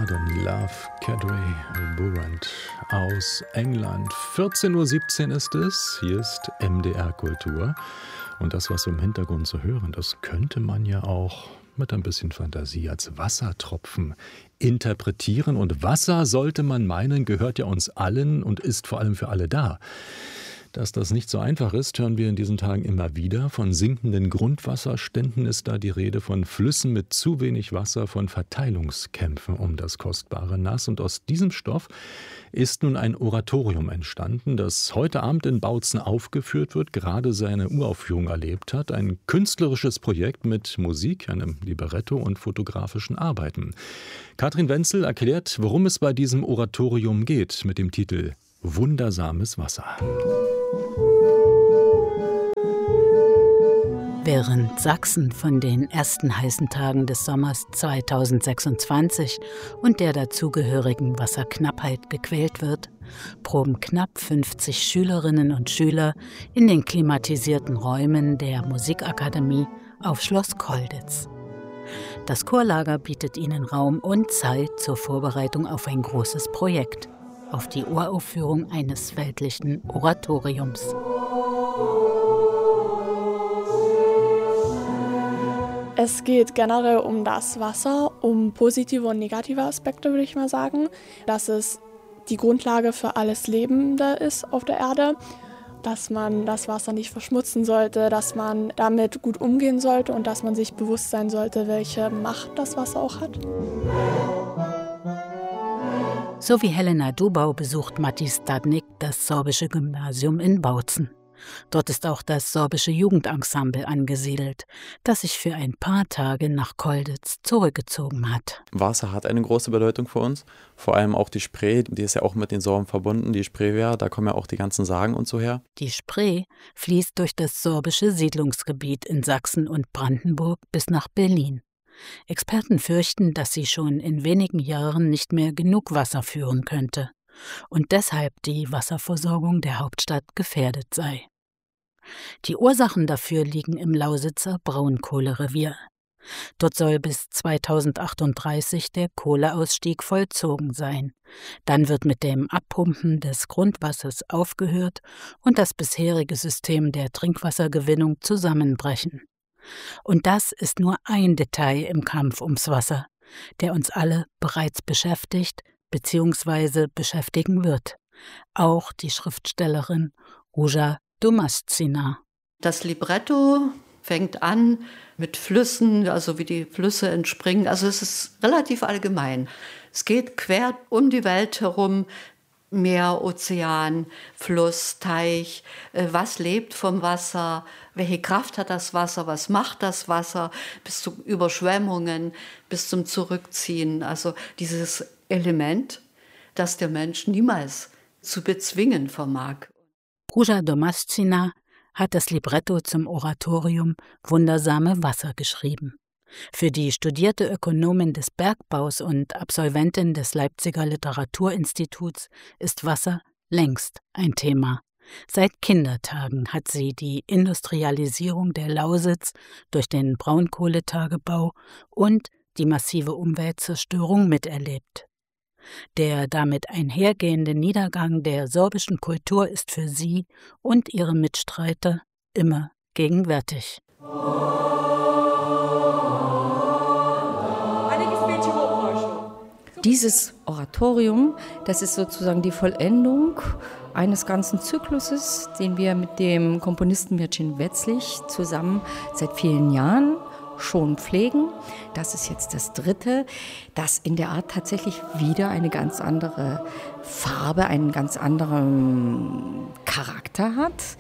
Golden Love, Kadri Burant aus England. 14:17 Uhr ist es. Hier ist MDR Kultur. Und das, was wir im Hintergrund zu hören, das könnte man ja auch mit ein bisschen Fantasie als Wassertropfen interpretieren. Und Wasser, sollte man meinen, gehört ja uns allen und ist vor allem für alle da. Dass das nicht so einfach ist, hören wir in diesen Tagen immer wieder. Von sinkenden Grundwasserständen ist da die Rede, von Flüssen mit zu wenig Wasser, von Verteilungskämpfen um das kostbare Nass. Und aus diesem Stoff ist nun ein Oratorium entstanden, das heute Abend in Bautzen aufgeführt wird, gerade seine Uraufführung erlebt hat. Ein künstlerisches Projekt mit Musik, einem Libretto und fotografischen Arbeiten. Katrin Wenzel erklärt, worum es bei diesem Oratorium geht, mit dem Titel Wundersames Wasser. Während Sachsen von den ersten heißen Tagen des Sommers 2026 und der dazugehörigen Wasserknappheit gequält wird, proben knapp 50 Schülerinnen und Schüler in den klimatisierten Räumen der Musikakademie auf Schloss Kolditz. Das Chorlager bietet ihnen Raum und Zeit zur Vorbereitung auf ein großes Projekt, auf die Uraufführung eines weltlichen Oratoriums. Es geht generell um das Wasser, um positive und negative Aspekte, würde ich mal sagen. Dass es die Grundlage für alles Lebende ist auf der Erde, dass man das Wasser nicht verschmutzen sollte, dass man damit gut umgehen sollte und dass man sich bewusst sein sollte, welche Macht das Wasser auch hat. So wie Helena Dubau besucht Matti Stadnik das sorbische Gymnasium in Bautzen. Dort ist auch das sorbische Jugendensemble angesiedelt, das sich für ein paar Tage nach Kolditz zurückgezogen hat. Wasser hat eine große Bedeutung für uns, vor allem auch die Spree, die ist ja auch mit den Sorben verbunden, die Spreewehr, da kommen ja auch die ganzen Sagen und so her. Die Spree fließt durch das sorbische Siedlungsgebiet in Sachsen und Brandenburg bis nach Berlin. Experten fürchten, dass sie schon in wenigen Jahren nicht mehr genug Wasser führen könnte und deshalb die Wasserversorgung der Hauptstadt gefährdet sei. Die Ursachen dafür liegen im Lausitzer Braunkohlerevier. Dort soll bis 2038 der Kohleausstieg vollzogen sein. Dann wird mit dem Abpumpen des Grundwassers aufgehört und das bisherige System der Trinkwassergewinnung zusammenbrechen. Und das ist nur ein Detail im Kampf ums Wasser, der uns alle bereits beschäftigt bzw. beschäftigen wird. Auch die Schriftstellerin Ruja Domascina. Das Libretto fängt an mit Flüssen, also wie die Flüsse entspringen. Also es ist relativ allgemein. Es geht quer um die Welt herum. Meer, Ozean, Fluss, Teich, was lebt vom Wasser, welche Kraft hat das Wasser, was macht das Wasser, bis zu Überschwemmungen, bis zum Zurückziehen. Also dieses Element, das der Mensch niemals zu bezwingen vermag. Ruja Domascina hat das Libretto zum Oratorium Wundersame Wasser geschrieben. Für die studierte Ökonomin des Bergbaus und Absolventin des Leipziger Literaturinstituts ist Wasser längst ein Thema. Seit Kindertagen hat sie die Industrialisierung der Lausitz durch den Braunkohletagebau und die massive Umweltzerstörung miterlebt. Der damit einhergehende Niedergang der sorbischen Kultur ist für sie und ihre Mitstreiter immer gegenwärtig. Dieses Oratorium, das ist sozusagen die Vollendung eines ganzen Zykluses, den wir mit dem Komponisten Mircea Wetzlich zusammen seit vielen Jahren schon pflegen. Das ist jetzt das dritte, das in der Art tatsächlich wieder eine ganz andere Farbe, einen ganz anderen Charakter hat.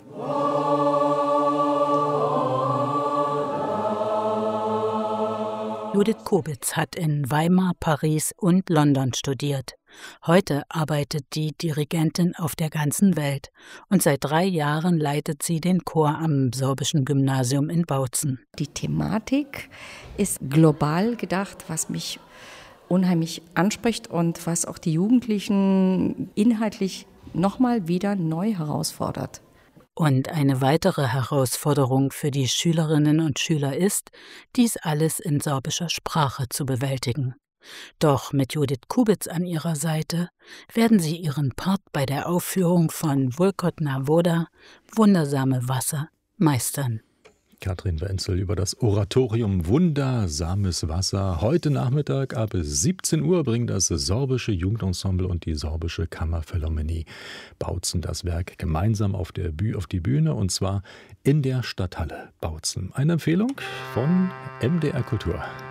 Judith Kobitz hat in Weimar, Paris und London studiert. Heute arbeitet die Dirigentin auf der ganzen Welt und seit 3 Jahren leitet sie den Chor am sorbischen Gymnasium in Bautzen. Die Thematik ist global gedacht, was mich unheimlich anspricht und was auch die Jugendlichen inhaltlich nochmal wieder neu herausfordert. Und eine weitere Herausforderung für die Schülerinnen und Schüler ist, dies alles in sorbischer Sprache zu bewältigen. Doch mit Judith Kubitz an ihrer Seite werden sie ihren Part bei der Aufführung von Vulkotna Voda, Wundersame Wasser, meistern. Katrin Wenzel über das Oratorium Wundersames Wasser. Heute Nachmittag ab 17 Uhr bringen das sorbische Jugendensemble und die sorbische Kammerphilharmonie Bautzen das Werk gemeinsam auf die Bühne, und zwar in der Stadthalle Bautzen. Eine Empfehlung von MDR Kultur.